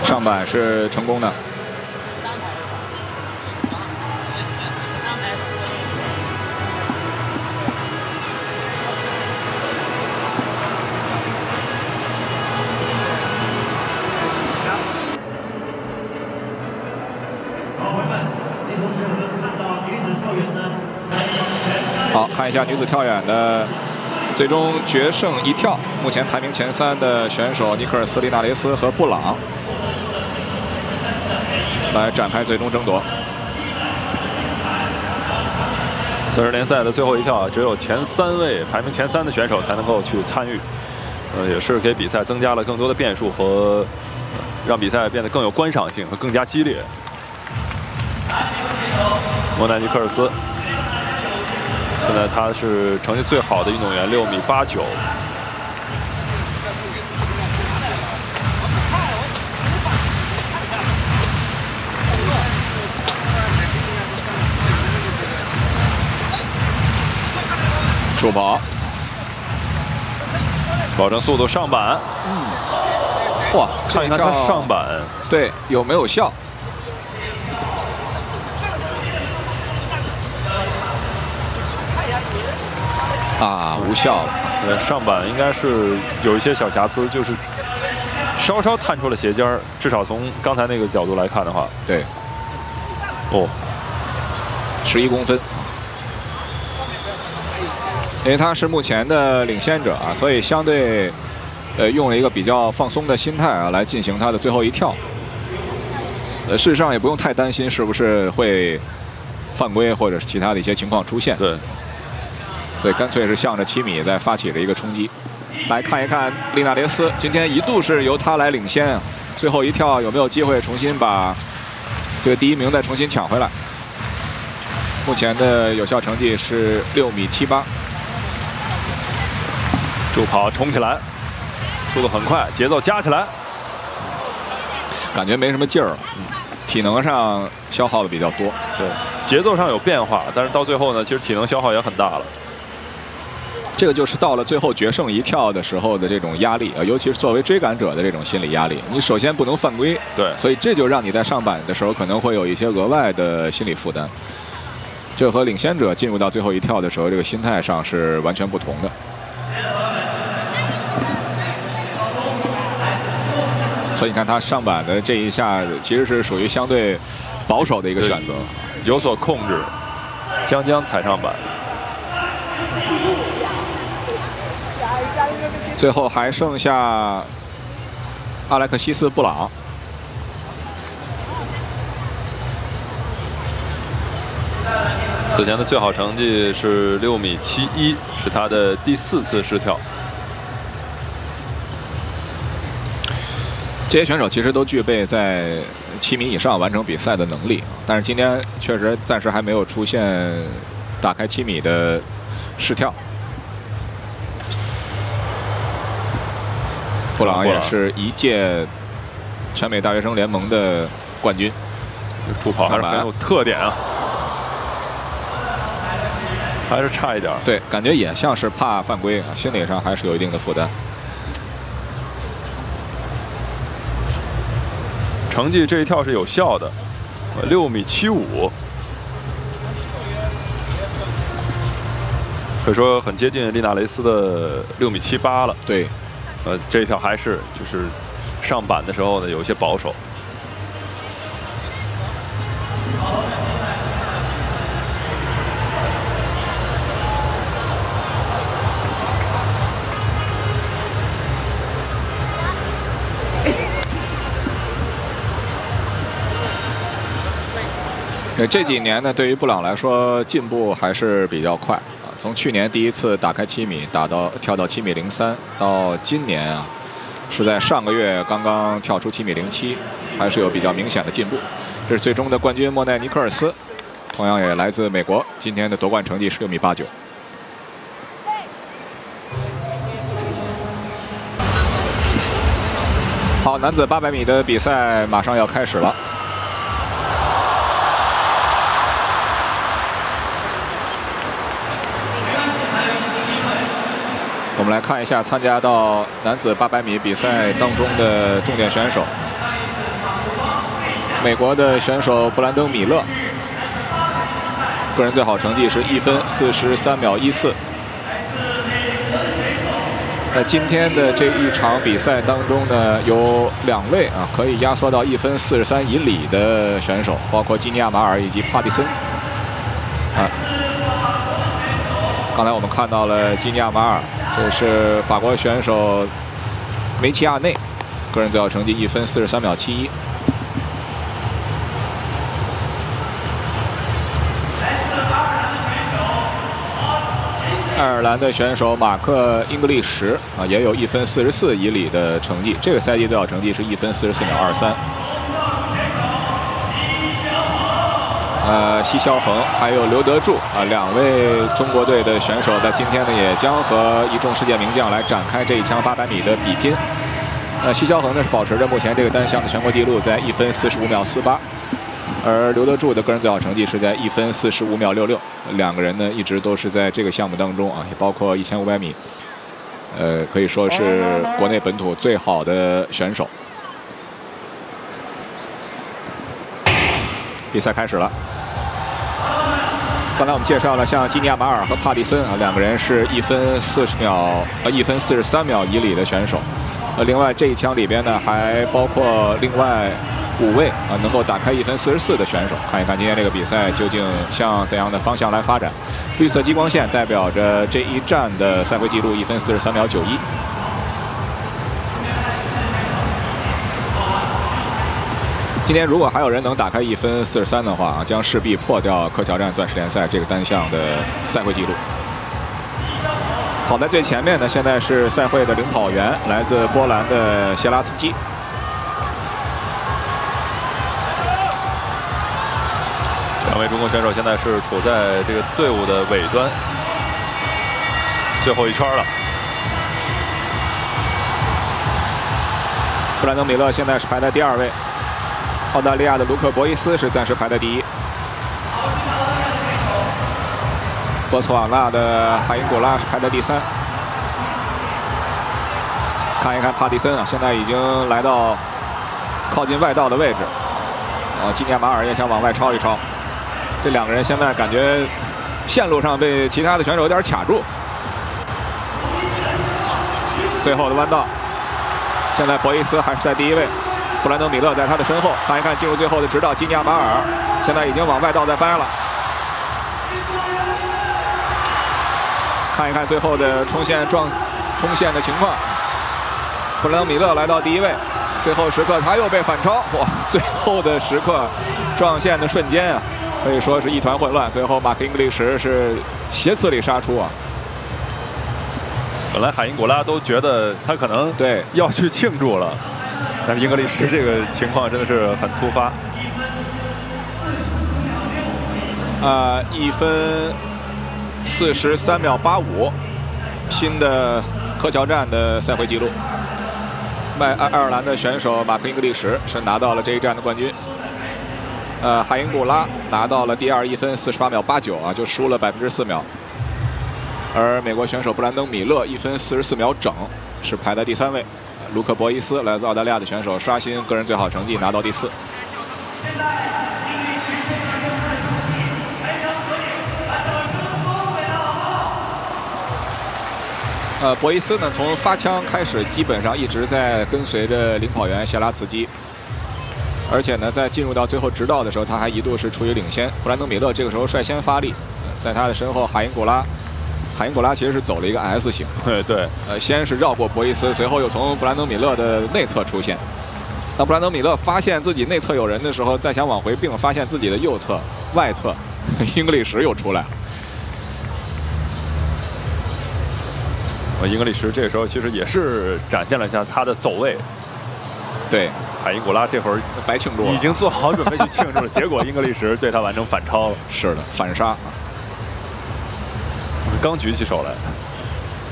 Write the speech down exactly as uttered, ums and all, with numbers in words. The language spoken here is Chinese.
上板是成功的。好，看一下女子跳远的最终决胜一跳，目前排名前三的选手尼克尔斯、利纳雷斯和布朗来展开最终争夺。 四十联赛的最后一跳，只有前三位排名前三的选手才能够去参与，呃，也是给比赛增加了更多的变数和让比赛变得更有观赏性和更加激烈。莫奈尼克尔斯。 现在他是成绩最好的运动员，六米八九。 助跑， 保证速度上板。嗯，哇，看一看他上板， 对，有没有效？ 啊，无效了。 呃，上板应该是有一些小瑕疵，就是稍稍探出了鞋尖儿，至少从刚才那个角度来看的话， 对。 哦， 十一公分。因为他是目前的领先者啊，所以相对呃用了一个比较放松的心态啊来进行他的最后一跳。呃，事实上也不用太担心是不是会犯规或者是其他的一些情况出现。 对。 对，干脆是向着七米再发起了一个冲击。来看一看利纳雷斯，今天一度是由他来领先啊，最后一跳有没有机会重新把这个第一名再重新抢回来？目前的有效成绩是六米七八。 助跑冲起来，速度很快，节奏加起来， 感觉没什么劲儿了，嗯，体能上消耗的比较多。 对，节奏上有变化，但是到最后呢，其实体能消耗也很大了。 这个就是到了最后决胜一跳的时候的这种压力啊，尤其是作为追赶者的这种心理压力。你首先不能犯规， 对， 所以这就让你在上板的时候可能会有一些额外的心理负担。这和领先者进入到最后一跳的时候，这个心态上是完全不同的。所以你看他上板的这一下，其实是属于相对保守的一个选择， 有所控制，将将踩上板。 最后还剩下阿莱克西斯·布朗。 此前的最好成绩是六米七一，是他的第四次试跳。 这些选手其实都具备在七米以上完成比赛的能力，但是今天确实暂时还没有出现打开七米的试跳。 布朗也是一届全美大学生联盟的冠军， 助跑还是很有特点啊，还是差一点。 对，感觉也像是怕犯规，心理上还是有一定的负担。 成绩这一跳是有效的，六米七五，可以说很接近利纳雷斯的六米七八了。 对。 呃，这一跳还是就是上板的时候呢，有一些保守。 对，这几年呢，对于布朗来说进步还是比较快。 从去年第一次打开七米，打到跳到七米零三，到今年啊，是在上个月刚刚跳出七米零七，还是有比较明显的进步。这是最终的冠军莫奈尼克尔斯，同样也来自美国，今天的夺冠成绩是六米八九。好，男子八百米的比赛马上要开始了。 我们来看一下参加到男子八百米比赛当中的重点选手。 美国的选手布兰登·米勒，个人最好成绩是一分四十三秒一四。那今天的这一场比赛当中呢，有两位啊可以压缩到一分四十三以里的选手，包括基尼亚马尔以及帕蒂森。啊，刚才我们看到了基尼亚马尔，这是法国选手梅齐亚内，个人最好成绩一分四十三秒七一。爱尔兰的选手马克·英格利什啊，也有一分四十四以里的成绩。这个赛季最好成绩是一分四十四秒二三。呃，奚肖恒还有刘德柱啊，两位中国队的选手在今天呢，也将和一众世界名将来展开这一枪八百米的比拼。呃，奚肖恒呢是保持着目前这个单项的全国纪录，在一分四十五秒四八。而刘德柱的个人最好成绩是在一分四十五秒六六，两个人呢一直都是在这个项目当中啊，也包括一千五百米，呃，可以说是国内本土最好的选手。比赛开始了，刚才我们介绍了像基尼亚马尔和帕蒂森啊，两个人是一分四十秒呃一分四十三秒以里的选手，呃，另外这一枪里边呢还包括另外五位啊能够打开一分四十四的选手，看一看今天这个比赛究竟向怎样的方向来发展。绿色激光线代表着这一站的赛会纪录一分四十三秒九一。今天如果还有人能打开一分四十三的话，将势必破掉科乔站钻石联赛这个单项的赛会纪录。跑在最前面的现在是赛会的领跑员，来自波兰的谢拉斯基。 两位中国选手现在是处在这个队伍的尾端，最后一圈了。 布兰登·米勒现在是排在第二位，澳大利亚的卢克·博伊斯是暂时排在第一。波茨瓦纳的海因古拉是排在第三。看一看帕蒂森啊，现在已经来到靠近外道的位置。啊，基尼亚马尔也想往外超一超。这两个人现在感觉线路上被其他的选手有点卡住。最后的弯道，现在博伊斯还是在第一位，布兰登·米勒在他的身后。看一看进入最后的直道，基尼亚马尔现在已经往外道在掰了。看一看最后的冲线撞冲线的情况，布兰登·米勒来到第一位，最后时刻他又被反超，哇！最后的时刻撞线的瞬间啊，可以说是一团混乱。最后马克·英格利什是斜刺里杀出啊。 本来海因古拉都觉得他可能对要去庆祝了，但是英格利什这个情况真的是很突发。 呃，一分四十三秒八五，新的科乔站的赛会纪录。爱爱尔兰的选手马克·英格利什是拿到了这一站的冠军。呃，海因古拉拿到了第二，一分四十八秒八九啊，就输了百分之四秒。而美国选手布兰登·米勒一分四十四秒整，是排在第三位。卢克·博伊斯来自澳大利亚的选手刷新个人最好成绩，拿到第四。呃，博伊斯呢，从发枪开始，基本上一直在跟随着领跑员谢拉茨基，而且呢，在进入到最后直道的时候，他还一度是处于领先。布兰登·米勒这个时候率先发力，在他的身后，海因古拉，海因古拉其实是走了一个 S 型， 对对， 呃，先是绕过博伊斯，随后又从布兰登·米勒的内侧出现。当布兰登·米勒发现自己内侧有人的时候，再想往回并，发现自己的右侧外侧，英格利什又出来了。 英格利什这个时候其实也是展现了一下他的走位。 对， 海因古拉这会儿白庆祝了， 已经做好准备去庆祝了，结果英格利什对他完成反超了。 是的，反杀。 刚举起手来。